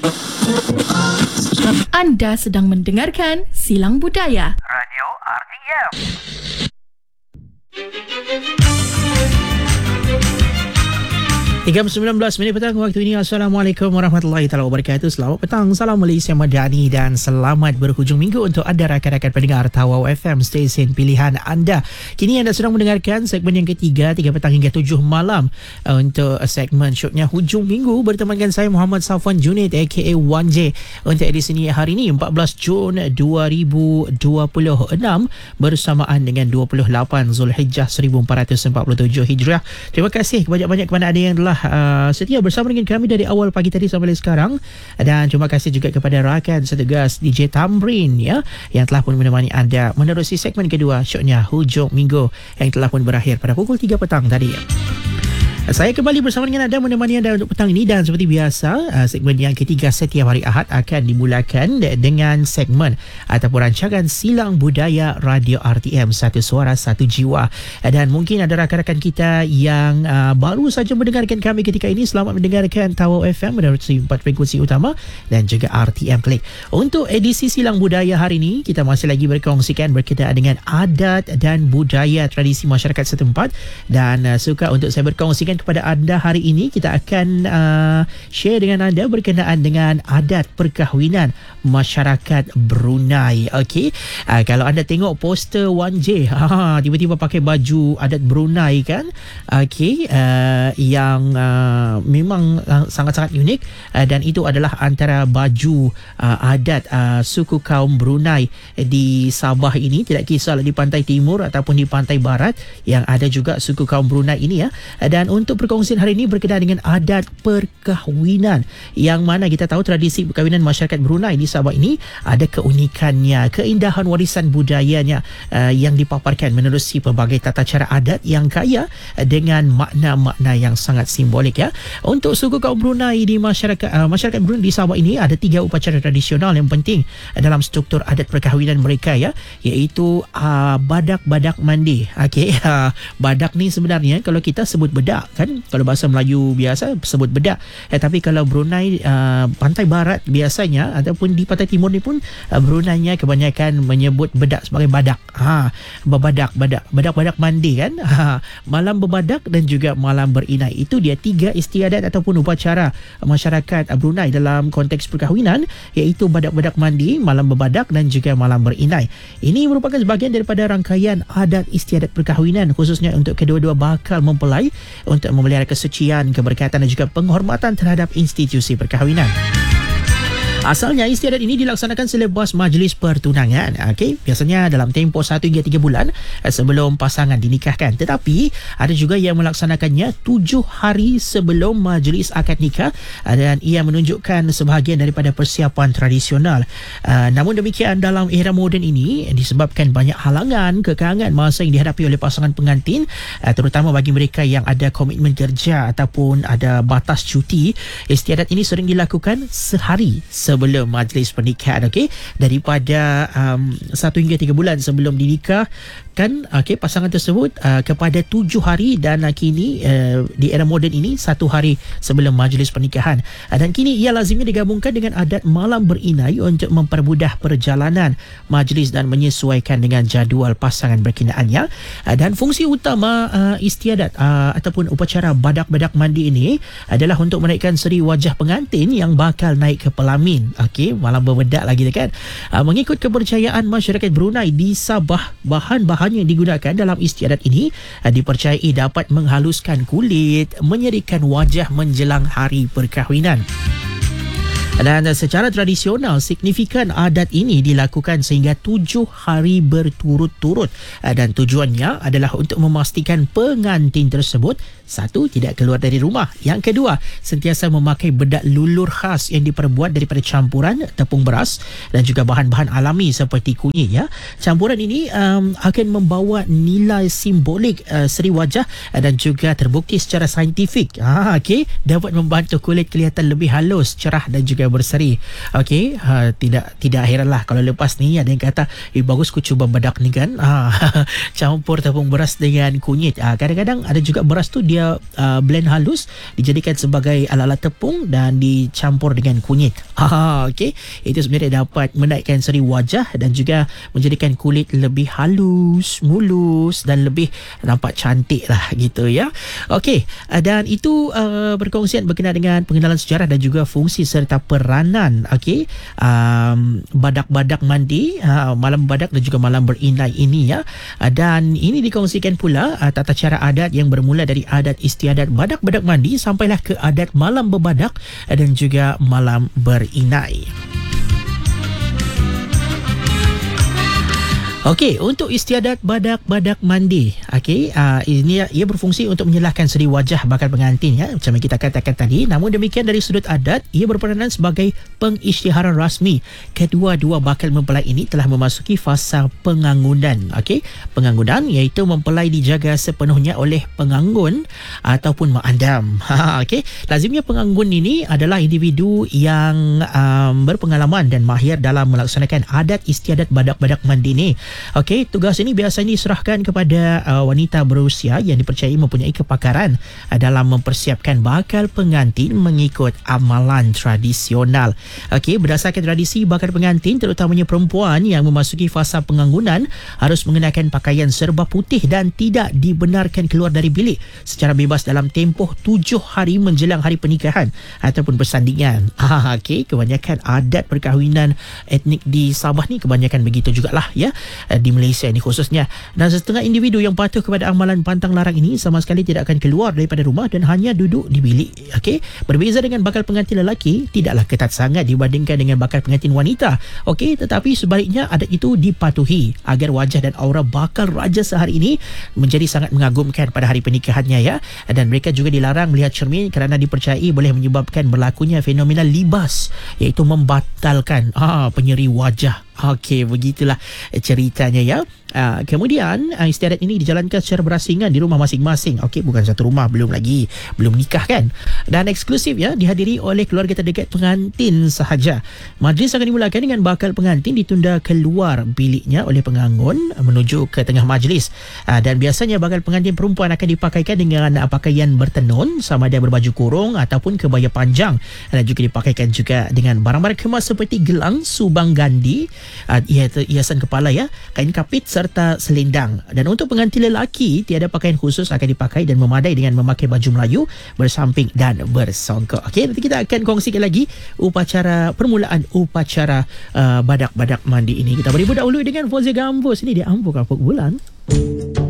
Anda sedang mendengarkan Silang Budaya Radio RTM. 3:19 petang waktu ini. Assalamualaikum warahmatullahi wabarakatuh. Selamat petang, salam Malaysia Madani dan selamat berhujung minggu untuk anda rakan-rakan pendengar Tawau FM, stesen pilihan anda. Kini anda sedang mendengarkan segmen yang ketiga, 3 petang hingga 7 malam untuk segmen syoknya hujung minggu bertemankan saya Muhammad Safwan Junid aka 1J untuk edisi ini hari ini 14 Jun 2026 bersamaan dengan 28 Zulhijjah 1447 Hijriah. Terima kasih banyak-banyak kepada anda yang telah setia bersama dengan kami dari awal pagi tadi sampai sekarang, dan terima kasih juga kepada rakan setugas DJ Tamrin ya yang telah pun menemani anda menerusi segmen kedua syoknya hujung minggu yang telah pun berakhir pada pukul 3 petang tadi. Saya kembali bersama dengan anda menemani anda untuk petang ini, dan seperti biasa segmen yang ketiga setiap hari Ahad akan dimulakan dengan segmen ataupun rancangan Silang Budaya Radio RTM, Satu Suara Satu Jiwa. Dan mungkin ada rakan-rakan kita yang baru saja mendengarkan kami ketika ini, selamat mendengarkan Tawau FM menerusi 4 frekuensi utama dan juga RTM Klik. Untuk edisi Silang Budaya hari ini kita masih lagi berkongsikan berkaitan dengan adat dan budaya tradisi masyarakat setempat, dan suka untuk saya berkongsikan kepada anda hari ini. Kita akan share dengan anda berkenaan dengan adat perkahwinan masyarakat Brunei. Okey, kalau anda tengok poster 1J tiba-tiba pakai baju adat Brunei kan, okey, yang memang sangat-sangat unik, dan itu adalah antara baju adat suku kaum Brunei di Sabah ini. Tidak kisahlah di pantai timur ataupun di pantai barat, yang ada juga suku kaum Brunei ini ya. Dan untuk perkongsian hari ini berkenaan dengan adat perkahwinan, yang mana kita tahu tradisi perkahwinan masyarakat Brunei di Sabah ini ada keunikannya, keindahan warisan budayanya yang dipaparkan menerusi pelbagai tata cara adat yang kaya dengan makna-makna yang sangat simbolik ya. Untuk suku kaum Brunei di masyarakat Brunei di Sabah ini ada 3 upacara tradisional yang penting dalam struktur adat perkahwinan mereka ya, iaitu badak-badak mandi. Okey, badak ni sebenarnya kalau kita sebut bedak kan, kalau bahasa Melayu biasa sebut bedak, tapi kalau Brunei pantai barat biasanya ataupun di pantai timur ni pun Brunei-nya kebanyakan menyebut bedak sebagai badak. Badak mandi kan, malam berbadak dan juga malam berinai. Itu dia 3 istiadat ataupun upacara masyarakat Brunei dalam konteks perkahwinan, iaitu badak-badak mandi, malam berbadak dan juga malam berinai. Ini merupakan sebahagian daripada rangkaian adat istiadat perkahwinan khususnya untuk kedua-dua bakal mempelai untuk memelihara kesucian, keberkatan dan juga penghormatan terhadap institusi perkahwinan. Asalnya istiadat ini dilaksanakan selepas majlis pertunangan. Okey, biasanya dalam tempoh 1 hingga 3 bulan sebelum pasangan dinikahkan. Tetapi ada juga yang melaksanakannya 7 hari sebelum majlis akad nikah, dan ia menunjukkan sebahagian daripada persiapan tradisional. Namun demikian, dalam era moden ini disebabkan banyak halangan, kekangan masa yang dihadapi oleh pasangan pengantin, terutama bagi mereka yang ada komitmen kerja ataupun ada batas cuti, istiadat ini sering dilakukan sehari sebelum majlis pernikahan. Okey, daripada 1 hingga 3 bulan sebelum dinikahkan, okey, pasangan tersebut kepada 7 hari, dan kini di era moden ini 1 hari sebelum majlis pernikahan. Dan kini ia lazimnya digabungkan dengan adat malam berinai untuk mempermudah perjalanan majlis dan menyesuaikan dengan jadual pasangan berkenaannya. Dan fungsi utama istiadat ataupun upacara badak-badak mandi ini adalah untuk menaikkan seri wajah pengantin yang bakal naik ke pelamin. Okey, malam berbedak lagi kan. Mengikut kepercayaan masyarakat Brunei di Sabah, bahan-bahan yang digunakan dalam istiadat ini dipercayai dapat menghaluskan kulit, menyerikan wajah menjelang hari perkahwinan. Dan secara tradisional, signifikan adat ini dilakukan sehingga 7 hari berturut-turut, dan tujuannya adalah untuk memastikan pengantin tersebut, 1, tidak keluar dari rumah. Yang kedua, sentiasa memakai bedak lulur khas yang diperbuat daripada campuran tepung beras dan juga bahan-bahan alami seperti kunyit ya. Campuran ini akan membawa nilai simbolik seri wajah dan juga terbukti secara saintifik. Okey, dapat membantu kulit kelihatan lebih halus, cerah dan juga juga berseri. Okey, tidak heranlah kalau lepas ni ada yang kata bagus ku cuba badak ni kan. Campur tepung beras dengan kunyit. Kadang-kadang ada juga beras tu dia blend halus, dijadikan sebagai ala-ala tepung dan dicampur dengan kunyit. Okey, itu sebenarnya dapat menaikkan seri wajah dan juga menjadikan kulit lebih halus, mulus dan lebih nampak cantik lah gitu ya. Okey, dan itu perkongsian berkenaan dengan pengenalan sejarah dan juga fungsi serta peranan badak-badak mandi, malam badak dan juga malam berinai ini ya. Dan ini dikongsikan pula tata cara adat yang bermula dari adat istiadat badak-badak mandi sampailah ke adat malam berbadak dan juga malam berinai. Okey, untuk istiadat badak-badak mandi, ini ia berfungsi untuk menyelahkan seri wajah bakal pengantin ya, macam yang kita katakan tadi. Namun demikian dari sudut adat, ia berperanan sebagai pengisytiharan rasmi. Kedua-dua bakal mempelai ini telah memasuki fasa pengangunan. Pengangunan iaitu mempelai dijaga sepenuhnya oleh penganggun ataupun mak andam. Lazimnya penganggun ini adalah individu yang berpengalaman dan mahir dalam melaksanakan adat istiadat badak-badak mandi ni. Tugas ini biasanya diserahkan kepada wanita berusia yang dipercayai mempunyai kepakaran dalam mempersiapkan bakal pengantin mengikut amalan tradisional. Berdasarkan tradisi, bakal pengantin terutamanya perempuan yang memasuki fasa penganggunan harus mengenakan pakaian serba putih dan tidak dibenarkan keluar dari bilik secara bebas dalam tempoh 7 hari menjelang hari pernikahan ataupun persandingan. Kebanyakan adat perkahwinan etnik di Sabah ni kebanyakan begitu jugalah ya. Di Malaysia ini khususnya. Dan setengah individu yang patuh kepada amalan pantang larang ini sama sekali tidak akan keluar daripada rumah dan hanya duduk di bilik. Berbeza dengan bakal pengantin lelaki, tidaklah ketat sangat dibandingkan dengan bakal pengantin wanita. Tetapi sebaliknya adat itu dipatuhi agar wajah dan aura bakal raja sehari ini menjadi sangat mengagumkan pada hari pernikahannya ya. Dan mereka juga dilarang melihat cermin kerana dipercayai boleh menyebabkan berlakunya fenomena libas, iaitu membatalkan penyeri wajah. Begitulah ceritanya ya. Kemudian istiadat ini dijalankan secara berasingan di rumah masing-masing. Bukan satu rumah, belum nikah kan. Dan eksklusif ya, dihadiri oleh keluarga terdekat pengantin sahaja. Majlis akan dimulakan dengan bakal pengantin ditunda keluar biliknya oleh penganggun menuju ke tengah majlis. Dan biasanya bakal pengantin perempuan akan dipakaikan dengan pakaian bertenun, sama ada berbaju kurung ataupun kebaya panjang, dan juga dipakaikan juga dengan barang-barang kemas seperti gelang, subang gandhi, hiasan kepala ya, kain kapit serta selendang. Dan untuk pengantin lelaki, tiada pakaian khusus akan dipakai dan memadai dengan memakai baju Melayu bersamping dan bersongkok. Nanti kita akan kongsikan lagi permulaan upacara badak-badak mandi ini. Kita beri dahulu dengan Fauzi Gambus. Ini dia Ampuk Kapuk Bulan.